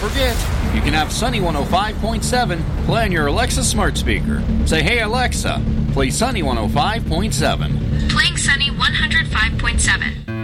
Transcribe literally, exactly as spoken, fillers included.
forget, you can have Sunny one oh five point seven play on your Alexa smart speaker. Say, hey Alexa, play Sunny one oh five point seven. Playing Sunny one oh five point seven.